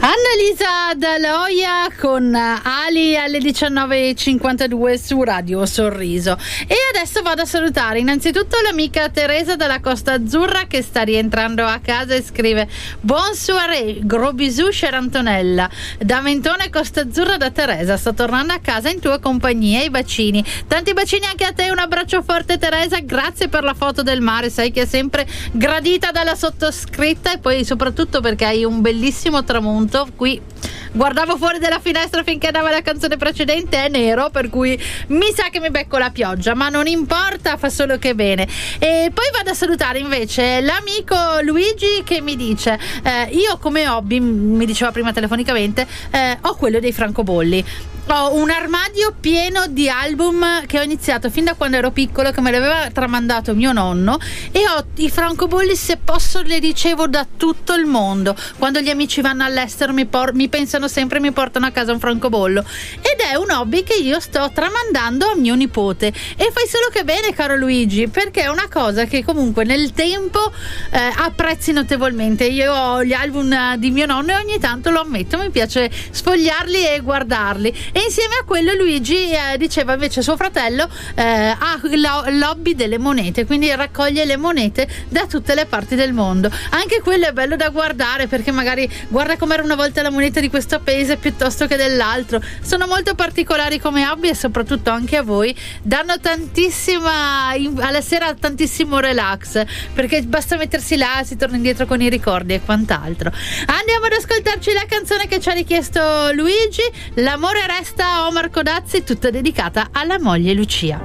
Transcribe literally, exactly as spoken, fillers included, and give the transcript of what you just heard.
Annalisa Daloia con Ali alle diciannove e cinquantadue su Radio Sorriso. E adesso vado a salutare innanzitutto l'amica Teresa dalla Costa Azzurra che sta rientrando a casa e scrive: buon soirée, gros bisous cher Antonella, da Mentone Costa Azzurra, da Teresa. Sto tornando a casa in tua compagnia, i bacini, tanti bacini anche a te, un abbraccio forte Teresa, grazie per la foto del mare, sai che è sempre gradita dalla sottoscritta, e poi soprattutto perché hai un bellissimo tramonto. Qui guardavo fuori dalla finestra finché andava la canzone precedente, è nero, per cui mi sa che mi becco la pioggia, ma non importa, fa solo che bene. E poi vado a salutare invece l'amico Luigi che mi dice eh, io come hobby, mi diceva prima telefonicamente, eh, ho quello dei francobolli. Ho un armadio pieno di album che ho iniziato fin da quando ero piccolo, che me l'aveva tramandato mio nonno, e ho i francobolli, se posso le ricevo da tutto il mondo. Quando gli amici vanno all'estero mi, por- mi pensano sempre, mi portano a casa un francobollo, ed è un hobby che io sto tramandando a mio nipote, e fai solo che bene caro Luigi, perché è una cosa che comunque nel tempo eh, apprezzi notevolmente. Io ho gli album di mio nonno e ogni tanto, lo ammetto, mi piace sfogliarli e guardarli. E insieme a quello Luigi eh, diceva invece suo fratello eh, ha il lobby delle monete, quindi raccoglie le monete da tutte le parti del mondo. Anche quello è bello da guardare, perché magari guarda com'era una volta la moneta di questo paese piuttosto che dell'altro. Sono molto particolari come hobby, e soprattutto anche a voi danno tantissima, alla sera tantissimo relax, perché basta mettersi là, si torna indietro con i ricordi e quant'altro. Andiamo ad ascoltarci la canzone che ci ha richiesto Luigi, L'amore resta, Omar Codazzi, tutta dedicata alla moglie Lucia.